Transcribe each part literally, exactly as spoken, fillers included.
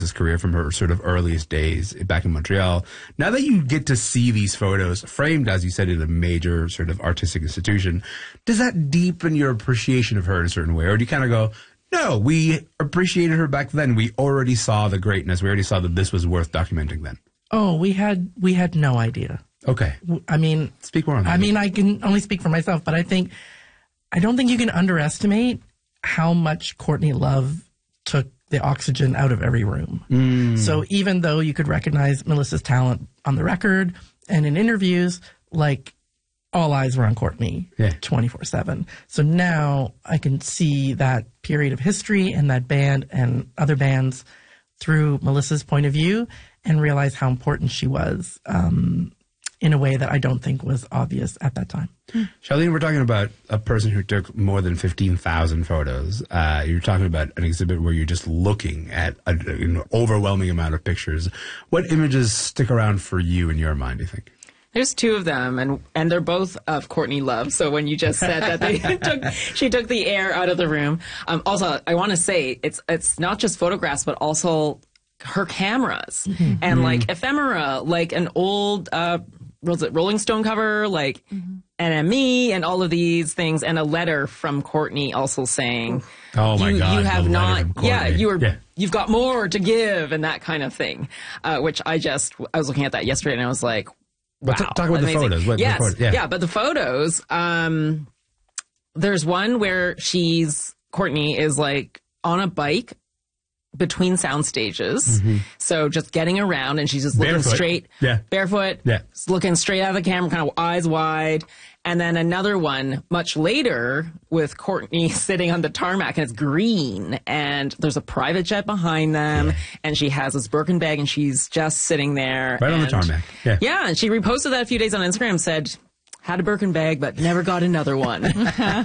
Melissa's career from her sort of earliest days back in Montreal. Now that you get to see these photos framed, as you said, in a major sort of artistic institution, does that deepen your appreciation of her in a certain way? Or do you kind of go, no, we appreciated her back then. We already saw the greatness. We already saw that this was worth documenting then. Oh, we had we had no idea. Okay. I mean, speak more on that. I mean, I can only speak for myself, but I think I don't think you can underestimate how much Courtney Love took the oxygen out of every room. Mm. So even though you could recognize Melissa's talent on the record and in interviews, like all eyes were on Courtney yeah. twenty-four seven. So now I can see that period of history and that band and other bands through Melissa's point of view and realize how important she was um, in a way that I don't think was obvious at that time. Charlene, we're talking about a person who took more than fifteen thousand photos. Uh, you're talking about an exhibit where you're just looking at a, an overwhelming amount of pictures. What images stick around for you in your mind, do you think? There's two of them, and and they're both of Courtney Love. So when you just said that they took, she took the air out of the room. Um, also, I want to say it's it's not just photographs, but also her cameras mm-hmm. and mm-hmm. like ephemera, like an old uh, was it Rolling Stone cover, like mm-hmm. N M E, and all of these things, and a letter from Courtney also saying, "Oh my you, God, you have not, yeah, you were, yeah. you've got more to give," and that kind of thing. Uh, which I just I was looking at that yesterday, and I was like. Wow, talk about amazing. the photos. What, yes, the photos? Yeah. yeah, but the photos, um, there's one where she's, Courtney is like on a bike between sound stages. Mm-hmm. So just getting around and she's just looking barefoot. straight, yeah. barefoot, yeah. looking straight out of the camera, kind of eyes wide. And then another one much later with Courtney sitting on the tarmac and it's green and there's a private jet behind them yeah. and she has this Birkin bag and she's just sitting there. Right and, on the tarmac. Yeah. Yeah. And she reposted that a few days on Instagram, said, had a Birkin bag, but never got another one. uh,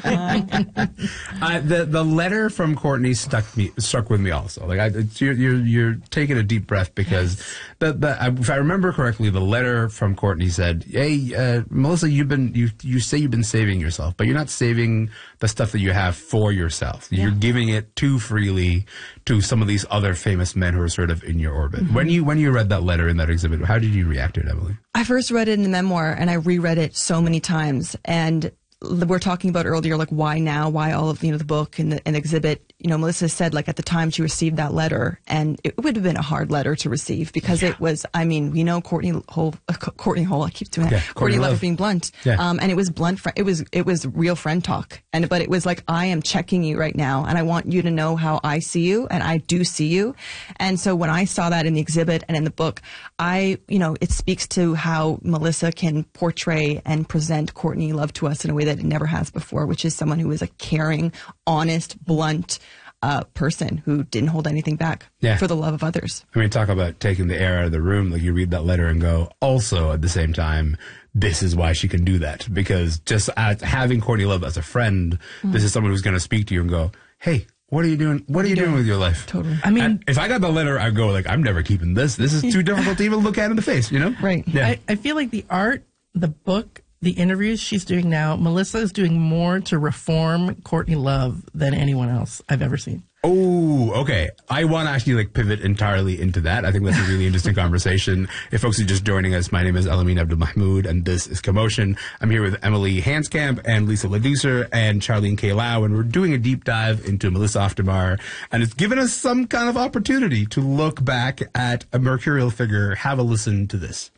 the the letter from Courtney stuck me struck with me also. Like I, it's, you're, you're you're taking a deep breath because the, the if I remember correctly, the letter from Courtney said, "Hey, uh, Melissa, you've been you you say you've been saving yourself, but you're not saving the stuff that you have for yourself. Yeah. You're giving it too freely to some of these other famous men who are sort of in your orbit." Mm-hmm. When you when you read that letter in that exhibit, how did you react to it, Emily? I first read it in the memoir, and I reread it so many times. And we're talking about earlier, like, why now? Why all of, you know, the book and the and exhibit? You know, Melissa said, like, at the time she received that letter, and it would have been a hard letter to receive because yeah. it was, I mean, we know Courtney Hole, uh, Courtney Hole, I keep doing that. Yeah, Courtney Love being blunt. Yeah. Um, and it was blunt, fr- it was, it was real friend talk. And, but it was like, I am checking you right now, and I want you to know how I see you, and I do see you. And so when I saw that in the exhibit and in the book, I, you know, it speaks to how Melissa can portray and present Courtney Love to us in a way that it never has before, which is someone who is a caring, honest, blunt, uh, person who didn't hold anything back yeah. for the love of others. I mean, talk about taking the air out of the room. Like, you read that letter and go, also at the same time, this is why she can do that. Because just as, having Courtney Love as a friend, mm. this is someone who's going to speak to you and go, hey, what are you doing? What are you doing with your life? Totally. I mean, and if I got the letter, I'd go like, I'm never keeping this. This is too difficult to even look at in the face, you know? Right. Yeah. I, I feel like the art, the book, the interviews she's doing now, Melissa is doing more to reform Courtney Love than anyone else I've ever seen. Oh, okay. I want to actually like pivot entirely into that. I think that's a really interesting conversation. If folks are just joining us, my name is Elamin Abdul-Mahmoud, and this is Commotion. I'm here with Emily Hanskamp and Lisa Ladoucer and Charlene K. Lau, and we're doing a deep dive into Melissa Auf der and it's given us some kind of opportunity to look back at a mercurial figure. Have a listen to this.